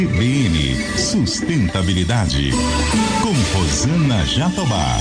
CBN Sustentabilidade, com Rosana Jatobá.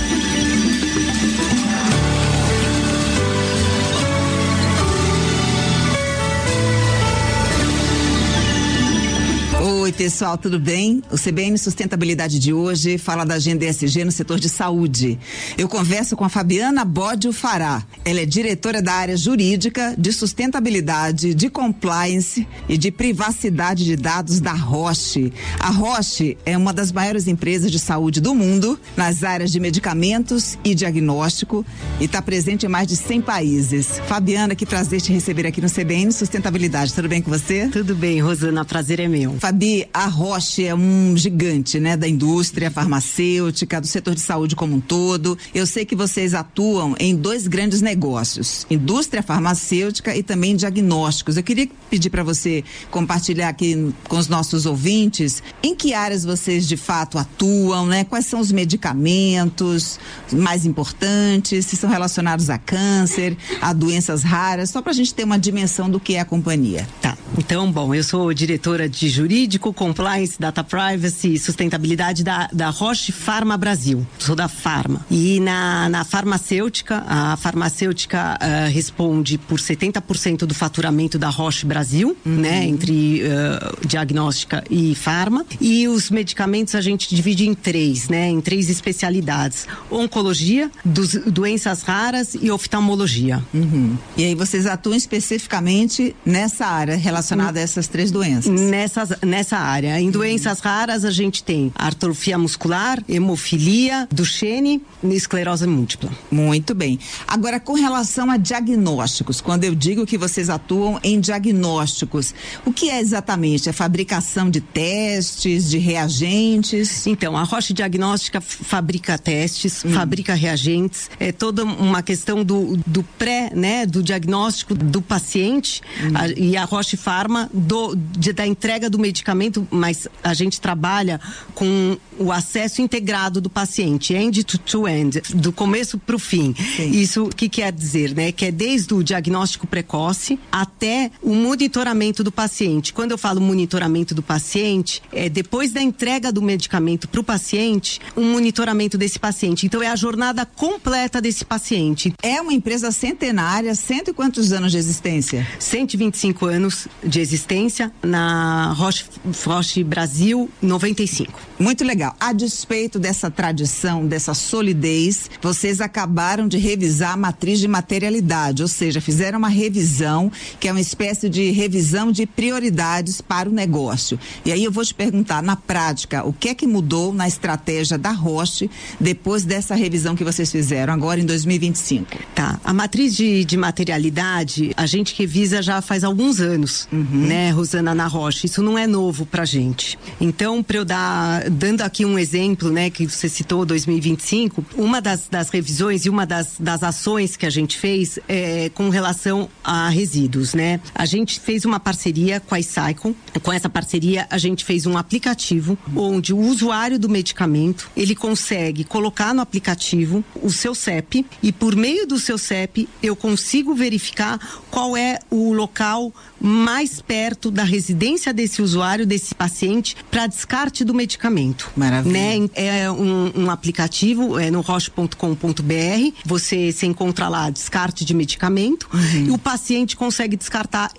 Oi, pessoal, tudo bem? O CBN Sustentabilidade de hoje fala da agenda ESG no setor de saúde. Eu converso com a Fabiana Bodio Fará. Ela é diretora da área jurídica, de sustentabilidade, de compliance e de privacidade de dados da Roche. A Roche é uma das maiores empresas de saúde do mundo nas áreas de medicamentos e diagnóstico e está presente em mais de 100 países. Fabiana, que prazer te receber aqui no CBN Sustentabilidade. Tudo bem com você? Tudo bem, Rosana, prazer é meu. Fabi, a Roche é um gigante, né, da indústria farmacêutica, do setor de saúde como um todo. Eu sei que vocês atuam em dois grandes negócios, indústria farmacêutica e também diagnósticos. Eu queria pedir para você compartilhar aqui com os nossos ouvintes em que áreas vocês de fato atuam, né? Quais são os medicamentos mais importantes, se são relacionados a câncer, a doenças raras, só para a gente ter uma dimensão do que é a companhia. Tá, então, bom, eu sou diretora de jurídico, compliance, data privacy e sustentabilidade da Roche Pharma Brasil. Sou da Pharma. E na farmacêutica, a farmacêutica responde por 70% do faturamento da Roche Brasil, né? Entre diagnóstica e Pharma. E os medicamentos a gente divide em três, né? Em três especialidades. Oncologia, doenças raras e oftalmologia. E aí vocês atuam especificamente nessa área relacionada a essas três doenças? Nessa área. Em doenças raras a gente tem atrofia muscular, hemofilia, Duchenne e esclerose múltipla. Muito bem. Agora, com relação a diagnósticos, quando eu digo que vocês atuam em diagnósticos, o que é exatamente? É fabricação de testes, de reagentes? Então, a Roche Diagnóstica fabrica testes, fabrica reagentes, é toda uma questão do pré, né, do diagnóstico do paciente, e a Roche Pharma da entrega do medicamento, mas a gente trabalha com o acesso integrado do paciente, end to end, do começo para o fim. Sim. Isso o que quer dizer, né? Que é desde o diagnóstico precoce até o monitoramento do paciente. Quando eu falo monitoramento do paciente, é depois da entrega do medicamento para o paciente, um monitoramento desse paciente. Então é a jornada completa desse paciente. É uma empresa centenária, cento e quantos anos de existência? 125 anos de existência na Roche Brasil, 95. Muito legal. A despeito dessa tradição, dessa solidez, vocês acabaram de revisar a matriz de materialidade, ou seja, fizeram uma revisão, que é uma espécie de revisão de prioridades para o negócio. E aí eu vou te perguntar, na prática, o que é que mudou na estratégia da Roche depois dessa revisão que vocês fizeram agora em 2025? Tá. A matriz de materialidade, a gente revisa já faz alguns anos, né, Rosana, na Roche. Isso não é novo pra gente. Então, para eu dando aqui um exemplo, né, que você citou, 2025, uma das revisões e uma das ações que a gente fez é com relação a resíduos, né? A gente fez uma parceria com a iCycle. Com essa parceria, a gente fez um aplicativo onde o usuário do medicamento, ele consegue colocar no aplicativo o seu CEP e por meio do seu CEP eu consigo verificar qual é o local mais perto da residência desse usuário, desse paciente, para descarte do medicamento. Maravilha. Né? É um aplicativo, é no roche.com.br, você se encontra lá descarte de medicamento e o paciente consegue descartar